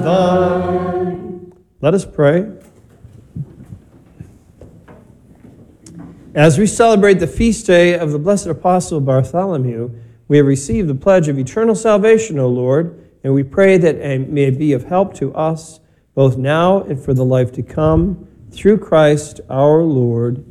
Thine. Let us pray. As we celebrate the feast day of the blessed Apostle Bartholomew, we have received the pledge of eternal salvation, O Lord, and we pray that it may be of help to us, both now and for the life to come, through Christ our Lord.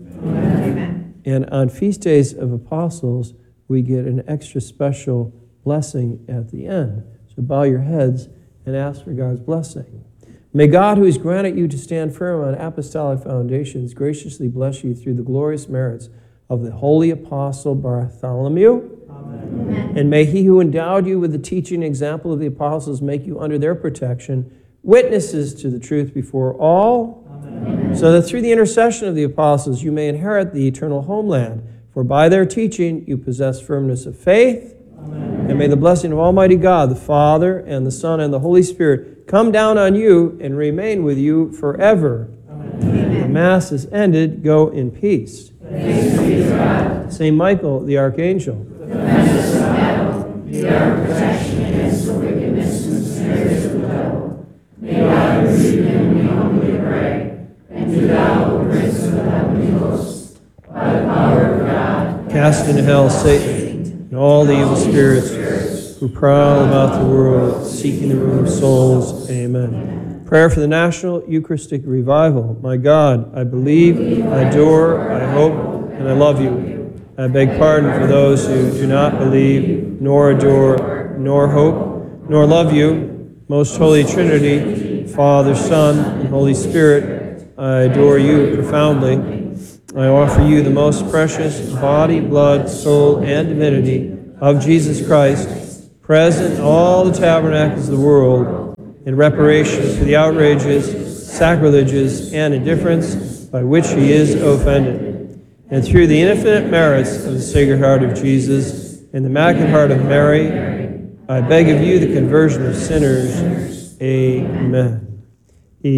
Amen. And on feast days of apostles, we get an extra special blessing at the end. So bow your heads and ask for God's blessing. May God, who has granted you to stand firm on apostolic foundations, graciously bless you through the glorious merits of the holy apostle Bartholomew. Amen. And may he who endowed you with the teaching and example of the apostles make you under their protection witnesses to the truth before all. Amen. So that through the intercession of the apostles you may inherit the eternal homeland. For by their teaching you possess firmness of faith. Amen. And may the blessing of Almighty God, the Father, and the Son, and the Holy Spirit come down on you and remain with you forever. Amen. The Mass is ended. Go in peace. Thanks be to God. Saint Michael, the Archangel, defend us from battle, be our protection against the wickedness and snares of the devil. May God receive him, we humbly pray. And do thou, O Prince of the heavenly hosts, by the power of God, cast into hell Satan and all the evil spirits who prowl about the world, seeking the ruin of souls. Amen. Prayer for the National Eucharistic Revival. My God, I believe, I adore, I hope, and I love you. I beg pardon for those who do not believe, nor adore, nor hope, nor love you. Most Holy Trinity, Father, Son, and Holy Spirit, I adore you profoundly. I offer you the most precious body, blood, soul, and divinity of Jesus Christ, present in all the tabernacles of the world, in reparation for the outrages, sacrileges, and indifference by which he is offended. And through the infinite merits of the Sacred Heart of Jesus and the Immaculate Heart of Mary, I beg of you the conversion of sinners. Amen.